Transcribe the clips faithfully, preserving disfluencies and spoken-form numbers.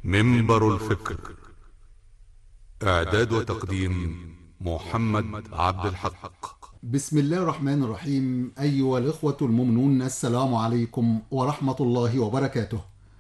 منبر الفكر. إعداد وتقديم محمد عبد الحق. بسم الله الرحمن الرحيم. أيها الإخوة المؤمنون، السلام عليكم ورحمة الله وبركاته،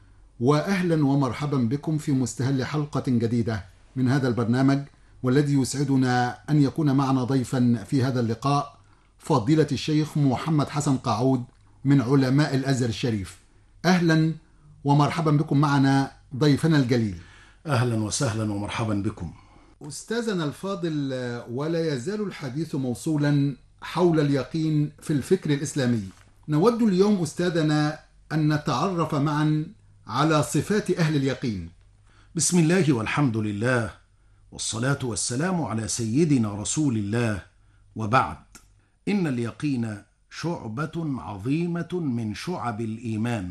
وأهلا ومرحبا بكم في مستهل حلقة جديدة من هذا البرنامج، والذي يسعدنا أن يكون معنا ضيفا في هذا اللقاء فضيلة الشيخ محمد حسن قاعود من علماء الأزهر الشريف. أهلا ومرحبا بكم معنا ضيفنا الجليل. أهلا وسهلا ومرحبا بكم أستاذنا الفاضل، ولا يزال الحديث موصولا حول اليقين في الفكر الإسلامي. نود اليوم أستاذنا أن نتعرف معا على صفات أهل اليقين. بسم الله والحمد لله، والصلاة والسلام على سيدنا رسول الله، وبعد. إن اليقين شعبة عظيمة من شعب الإيمان،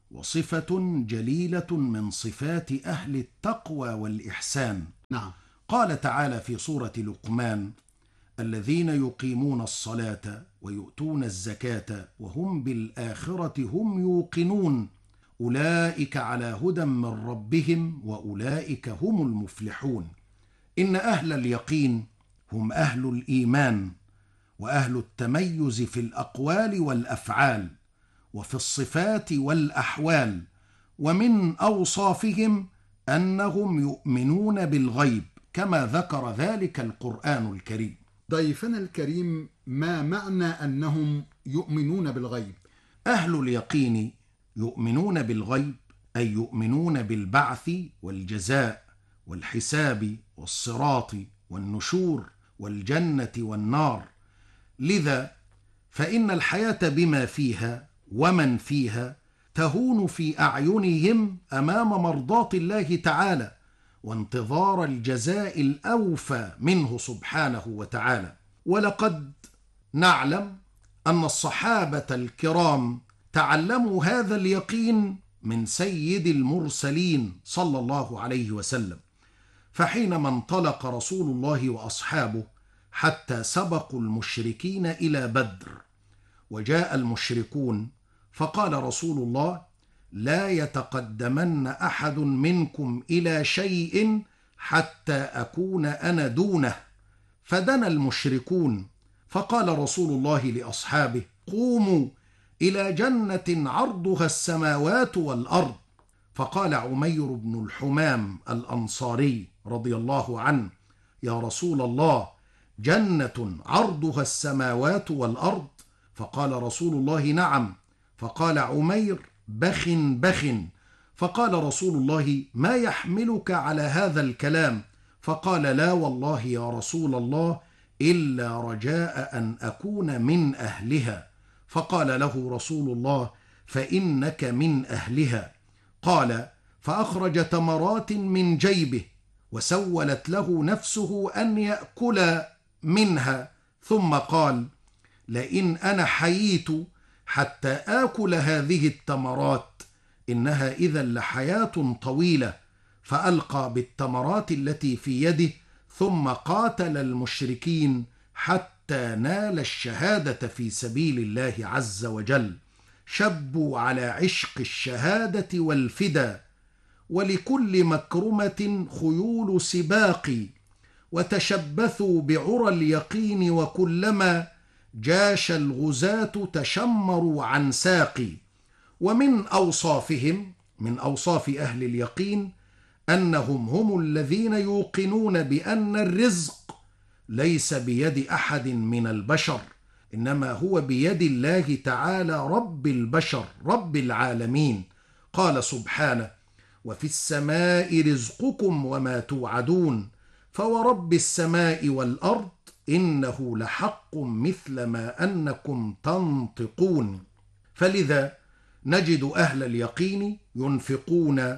وصفة جليلة من صفات أهل التقوى والإحسان. نعم. قال تعالى في سورة لقمان: الذين يقيمون الصلاة ويؤتون الزكاة وهم بالآخرة هم يوقنون أولئك على هدى من ربهم وأولئك هم المفلحون. إن أهل اليقين هم أهل الإيمان وأهل التميز في الأقوال والأفعال وفي الصفات والأحوال، ومن أوصافهم أنهم يؤمنون بالغيب كما ذكر ذلك القرآن الكريم. ضيفنا الكريم، ما معنى أنهم يؤمنون بالغيب؟ أهل اليقين يؤمنون بالغيب أي يؤمنون بالبعث والجزاء والحساب والصراط والنشور والجنة والنار. لذا فإن الحياة بما فيها ومن فيها تهون في أعينهم أمام مرضاة الله تعالى وانتظار الجزاء الأوفى منه سبحانه وتعالى. ولقد نعلم أن الصحابة الكرام تعلموا هذا اليقين من سيد المرسلين صلى الله عليه وسلم، فحينما انطلق رسول الله وأصحابه حتى سبقوا المشركين إلى بدر، وجاء المشركون فقال رسول الله: لا يتقدمن أحد منكم إلى شيء حتى أكون أنا دونه. فدنا المشركون فقال رسول الله لأصحابه: قوموا إلى جنة عرضها السماوات والأرض. فقال عمير بن الحمام الأنصاري رضي الله عنه: يا رسول الله، جنة عرضها السماوات والأرض؟ فقال رسول الله: نعم. فقال عمير: بخ بخ. فقال رسول الله: ما يحملك على هذا الكلام؟ فقال: لا والله يا رسول الله، إلا رجاء أن أكون من أهلها. فقال له رسول الله: فإنك من أهلها. قال: فأخرج تمرات من جيبه وسولت له نفسه أن يأكل منها، ثم قال: لئن أنا حييت حتى آكل هذه التمرات إنها إذا لحياة طويلة. فألقى بالتمرات التي في يده ثم قاتل المشركين حتى نال الشهادة في سبيل الله عز وجل. شبوا على عشق الشهادة والفدا، ولكل مكرمة خيول سباق، وتشبثوا بعرى اليقين وكلما جاش الغزاة تشمروا عن ساقي. ومن أوصافهم، من أوصاف أهل اليقين، أنهم هم الذين يوقنون بأن الرزق ليس بيد أحد من البشر، إنما هو بيد الله تعالى رب البشر رب العالمين. قال سبحانه: وفي السماء رزقكم وما توعدون فورب السماء والأرض إنه لحق مثل ما أنكم تنطقون. فلذا نجد أهل اليقين ينفقون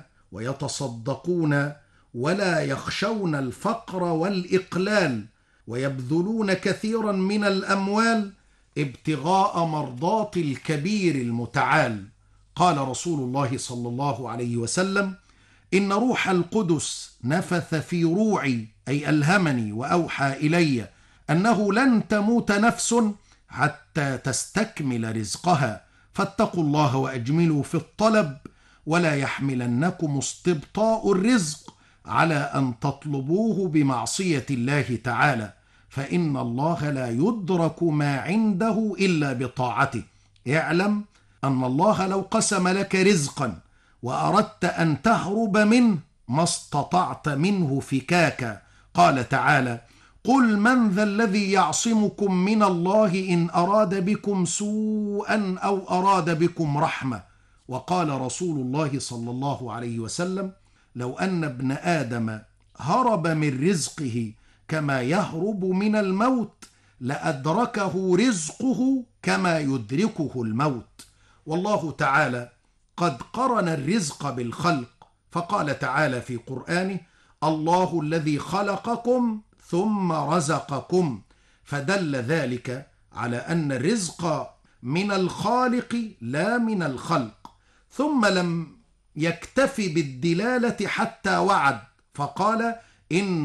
ويتصدقون ولا يخشون الفقر والإقلال، ويبذلون كثيرا من الأموال ابتغاء مرضات الكبير المتعال. قال رسول الله صلى الله عليه وسلم: إن روح القدس نفث في روعي، أي ألهمني وأوحى إلي، أنه لن تموت نفس حتى تستكمل رزقها، فاتقوا الله وأجملوا في الطلب، ولا يحملنكم استبطاء الرزق على أن تطلبوه بمعصية الله تعالى، فإن الله لا يدرك ما عنده إلا بطاعته. اعلم أن الله لو قسم لك رزقا وأردت أن تهرب منه ما استطعت منه فكاكا. قال تعالى: قل من ذا الذي يعصمكم من الله إن أراد بكم سوءا أو أراد بكم رحمة. وقال رسول الله صلى الله عليه وسلم: لو أن ابن آدم هرب من رزقه كما يهرب من الموت لأدركه رزقه كما يدركه الموت. والله تعالى قد قرن الرزق بالخلق، فقال تعالى في قرآنه: الله الذي خلقكم ثم رزقكم، فدل ذلك على أن الرزق من الخالق لا من الخلق. ثم لم يكتفي بالدلالة حتى وعد، فقال: إن